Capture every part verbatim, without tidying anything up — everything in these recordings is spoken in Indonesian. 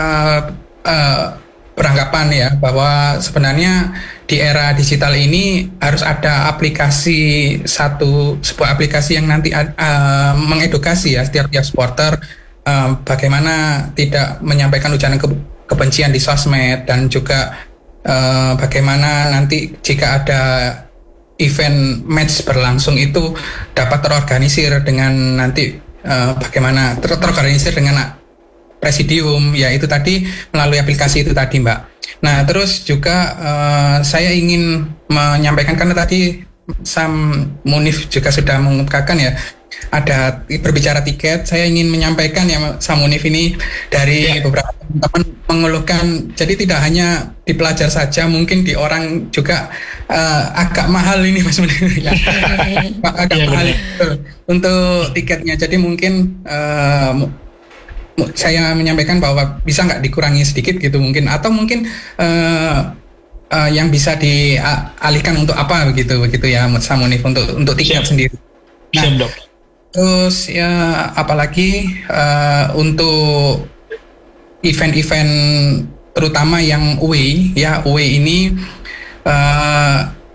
uh, uh, beranggapan ya bahwa sebenarnya di era digital ini harus ada aplikasi satu sebuah aplikasi yang nanti uh, mengedukasi ya setiap tiap supporter uh, bagaimana tidak menyampaikan ujaran ke, kebencian di sosmed, dan juga uh, bagaimana nanti jika ada event match berlangsung itu dapat terorganisir dengan nanti uh, bagaimana ter- terorganisir dengan presidium, ya itu tadi melalui aplikasi itu tadi Mbak. Nah terus juga uh, saya ingin menyampaikan, karena tadi Sam Munif juga sudah mengungkapkan ya, ada berbicara tiket, saya ingin menyampaikan ya Sam Munif ini dari ya. beberapa teman mengeluhkan, jadi tidak hanya di pelajar saja, mungkin di orang juga uh, agak mahal ini Mas Munif ya. agak ya, mahal itu untuk tiketnya, jadi mungkin uh, saya menyampaikan bahwa bisa nggak dikurangi sedikit gitu mungkin, atau mungkin uh, uh, yang bisa dialihkan untuk apa begitu begitu ya Samunif untuk untuk tiket Siap. sendiri. Nah, Siap, dok. Terus ya apalagi uh, untuk event-event terutama yang away ya away ini uh,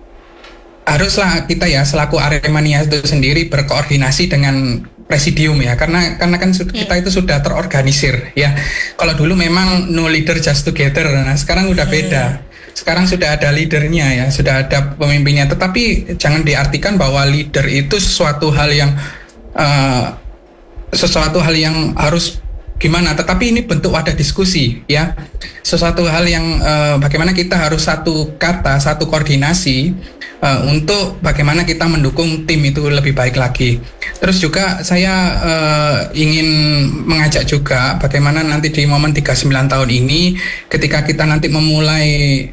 haruslah kita ya selaku Aremania itu sendiri berkoordinasi dengan presidium ya, karena karena kan kita itu sudah terorganisir ya. Kalau dulu memang no leader just together, nah sekarang udah beda. Sekarang sudah ada leadernya ya, sudah ada pemimpinnya. Tetapi jangan diartikan bahwa leader itu sesuatu hal yang uh, sesuatu hal yang harus gimana. Tetapi ini bentuk wadah diskusi ya. Sesuatu hal yang uh, bagaimana kita harus satu kata, satu koordinasi uh, untuk bagaimana kita mendukung tim itu lebih baik lagi. Terus juga saya uh, ingin mengajak juga bagaimana nanti di momen tiga puluh sembilan tahun ini ketika kita nanti memulai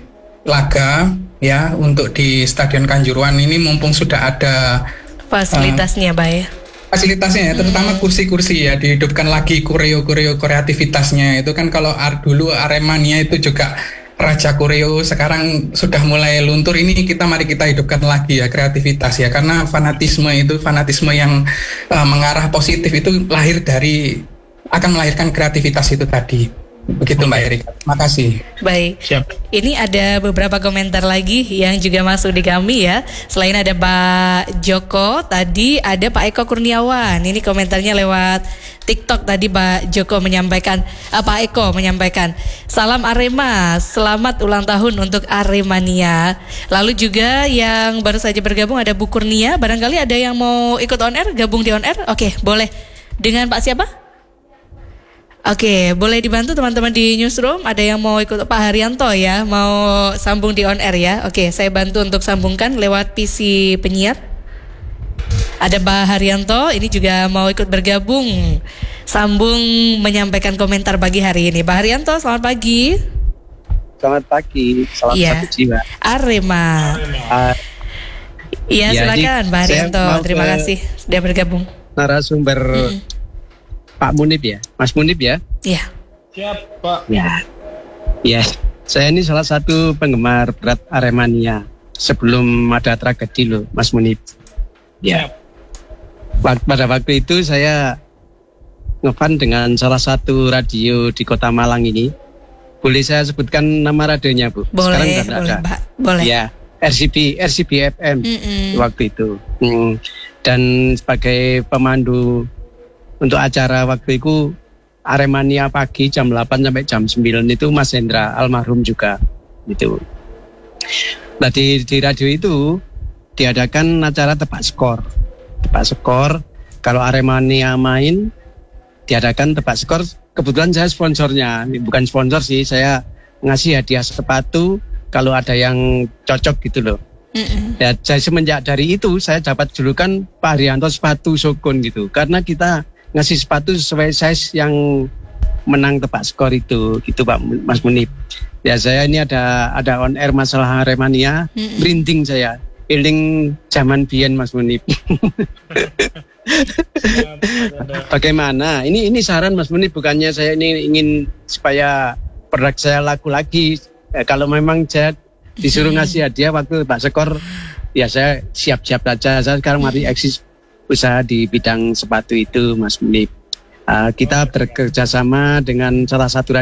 laga ya untuk di Stadion Kanjuruhan ini, mumpung sudah ada fasilitasnya uh, Pak ya. Fasilitasnya ya, terutama kursi-kursi ya, dihidupkan lagi koreo-koreo kreativitasnya. Itu kan kalau ar, dulu Aremania itu juga raja koreo, sekarang sudah mulai luntur. Ini kita mari kita hidupkan lagi ya kreativitas ya, karena fanatisme itu fanatisme yang uh, mengarah positif itu lahir dari akan melahirkan kreativitas itu tadi. Begitu Mbak Erika. Terima kasih. Baik. Siap. Ini ada beberapa komentar lagi yang juga masuk di kami ya. Selain ada Pak Joko, tadi ada Pak Eko Kurniawan. Ini komentarnya lewat TikTok tadi Pak Joko menyampaikan, uh, Pak Eko menyampaikan, salam Arema, selamat ulang tahun untuk Aremania. Lalu juga yang baru saja bergabung ada Bu Kurnia. Barangkali ada yang mau ikut on air, gabung di on air. Oke, boleh. Dengan Pak siapa? Oke, boleh dibantu teman-teman di newsroom. Ada yang mau ikut Pak Haryanto ya, mau sambung di on air ya. Oke, saya bantu untuk sambungkan lewat P C penyiar. Ada Pak Haryanto, ini juga mau ikut bergabung, sambung menyampaikan komentar pagi hari ini. Pak Haryanto, selamat pagi. Selamat pagi, salam ya. satu jiwa. Arema. Iya, ya, silakan Pak Haryanto. Terima kasih sudah bergabung. Narasumber. Hmm. Pak Munib ya, Mas Munib ya? Iya. Siap Pak. Ya, ya. Saya ini salah satu penggemar berat Aremania sebelum ada tragedi loh, Mas Munib. Ya. Siap. Pada waktu itu saya ngefan dengan salah satu radio di Kota Malang ini. Boleh saya sebutkan nama radionya Bu? Boleh. Sekarang sudah boleh, ada. Pak. Boleh. Ya, R C B, R C B F M Mm-mm. waktu itu. Hmm. Dan sebagai pemandu untuk acara waktu itu Aremania pagi jam delapan sampai jam sembilan itu Mas Hendra almarhum juga gitu. Nah di, di radio itu diadakan acara tebak skor. Tebak skor, kalau Aremania main diadakan tebak skor. Kebetulan saya sponsornya, bukan sponsor sih, saya ngasih hadiah sepatu kalau ada yang cocok gitu loh. Mm-mm. Ya, saya semenjak dari itu saya dapat julukan Pak Haryanto sepatu sokun gitu, karena kita ngasih sepatu sesuai size yang menang tebak skor itu, gitu Pak Mas Munib. Ya saya ini ada ada on air masalah Aremania, mm-hmm. Merinding saya, eling zaman biyen Mas Munib. Bagaimana? Ini ini saran Mas Munib, bukannya saya ini ingin supaya produk saya laku lagi. Eh, kalau memang saya disuruh ngasih hadiah waktu tebak skor, ya saya siap-siap saja. Saya sekarang mari eksis usaha di bidang sepatu itu Mas Munib. Uh, kita bekerja sama dengan salah satu